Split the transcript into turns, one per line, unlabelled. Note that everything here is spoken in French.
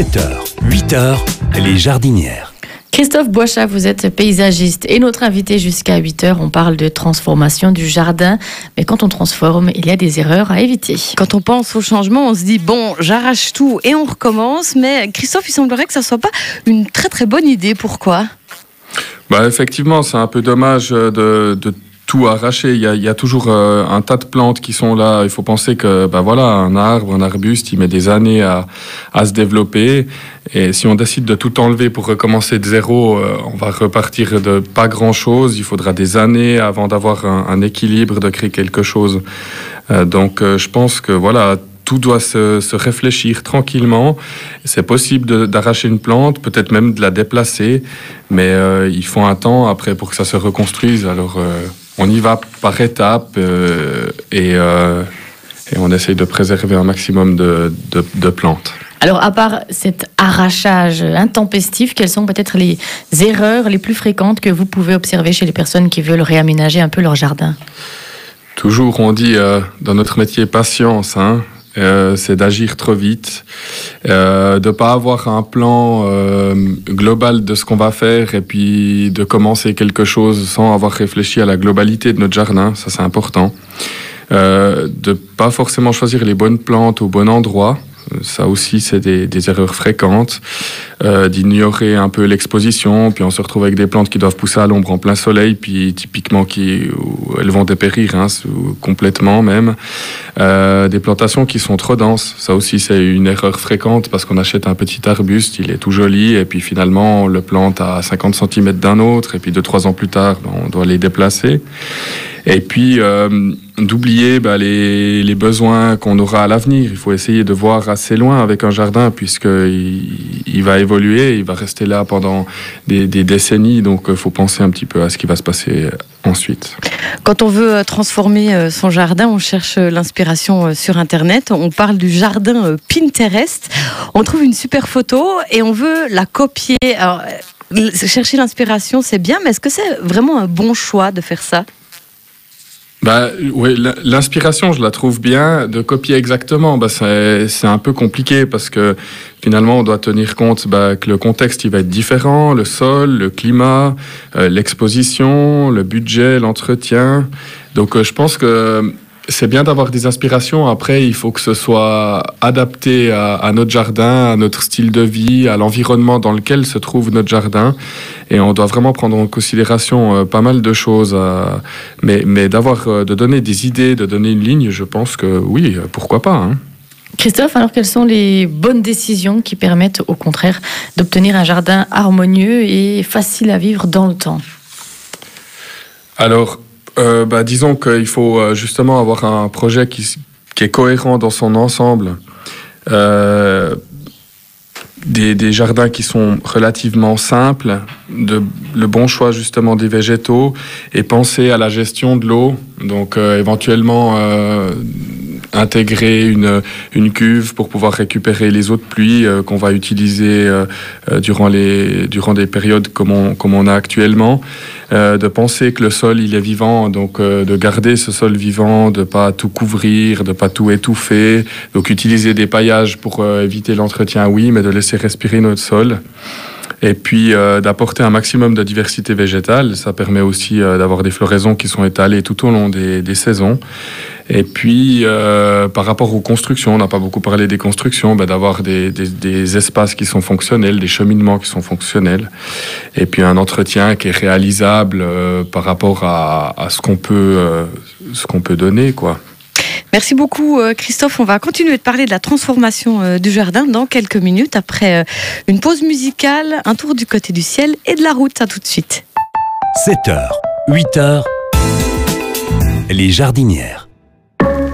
7h, 8h, les jardinières.
Christophe Boichat, vous êtes paysagiste et notre invité jusqu'à 8h. On parle de transformation du jardin. Mais quand on transforme, il y a des erreurs à éviter.
Quand on pense au changement, on se dit bon, j'arrache tout et on recommence. Mais Christophe, il semblerait que ça ne soit pas une très très bonne idée. Pourquoi ?
Effectivement, c'est un peu dommage de tout arracher. Il y a toujours un tas de plantes qui sont là. Il faut penser que un arbre, un arbuste, il met des années à se développer. Et si on décide de tout enlever pour recommencer de zéro, on va repartir de pas grand-chose. Il faudra des années avant d'avoir un équilibre, de créer quelque chose. Donc je pense que tout doit se réfléchir tranquillement. C'est possible d'arracher une plante, peut-être même de la déplacer, mais il faut un temps après pour que ça se reconstruise. Alors on y va par étapes et on essaye de préserver un maximum de plantes.
Alors, à part cet arrachage intempestif, quelles sont peut-être les erreurs les plus fréquentes que vous pouvez observer chez les personnes qui veulent réaménager un peu leur jardin ?
Toujours, on dit dans notre métier patience, c'est d'agir trop vite, de pas avoir un plan global de ce qu'on va faire et puis de commencer quelque chose sans avoir réfléchi à la globalité de notre jardin, ça c'est important. De pas forcément choisir les bonnes plantes au bon endroit. Ça aussi, c'est des erreurs fréquentes, d'ignorer un peu l'exposition, puis on se retrouve avec des plantes qui doivent pousser à l'ombre en plein soleil, puis typiquement elles vont dépérir, complètement même. Des plantations qui sont trop denses, ça aussi c'est une erreur fréquente parce qu'on achète un petit arbuste, il est tout joli, et puis finalement on le plante à 50 cm d'un autre, et puis 2-3 ans plus tard, on doit les déplacer. Et puis, d'oublier les besoins qu'on aura à l'avenir. Il faut essayer de voir assez loin avec un jardin, puisqu'il va évoluer, il va rester là pendant des décennies. Donc, il faut penser un petit peu à ce qui va se passer ensuite.
Quand on veut transformer son jardin, on cherche l'inspiration sur Internet. On parle du jardin Pinterest. On trouve une super photo et on veut la copier. Alors, chercher l'inspiration, c'est bien, mais est-ce que c'est vraiment un bon choix de faire ça ?
Oui, l'inspiration, je la trouve bien. De copier exactement, c'est un peu compliqué parce que finalement, on doit tenir compte que le contexte il va être différent, le sol, le climat, l'exposition, le budget, l'entretien. Donc, je pense que c'est bien d'avoir des inspirations. Après, il faut que ce soit adapté à notre jardin, à notre style de vie, à l'environnement dans lequel se trouve notre jardin. Et on doit vraiment prendre en considération pas mal de choses. Mais de donner des idées, de donner une ligne, je pense que oui, pourquoi pas.
Christophe, alors quelles sont les bonnes décisions qui permettent au contraire d'obtenir un jardin harmonieux et facile à vivre dans le temps ?
Alors, disons qu'il faut justement avoir un projet qui est cohérent dans son ensemble. Des jardins qui sont relativement simples, le bon choix justement des végétaux et penser à la gestion de l'eau. Donc éventuellement intégrer une cuve pour pouvoir récupérer les eaux de pluie qu'on va utiliser durant des périodes comme on a actuellement. De penser que le sol il est vivant, donc de garder ce sol vivant, de pas tout couvrir, de pas tout étouffer, donc utiliser des paillages pour éviter l'entretien, oui, mais de laisser respirer notre sol. Et puis d'apporter un maximum de diversité végétale, ça permet aussi d'avoir des floraisons qui sont étalées tout au long des saisons. Et puis par rapport aux constructions, on n'a pas beaucoup parlé des constructions, d'avoir des espaces qui sont fonctionnels, des cheminements qui sont fonctionnels, et puis un entretien qui est réalisable par rapport à ce qu'on peut donner, quoi.
Merci beaucoup Christophe, on va continuer de parler de la transformation du jardin dans quelques minutes après une pause musicale, un tour du côté du ciel et de la route, à tout de suite.
7h, 8h, les jardinières.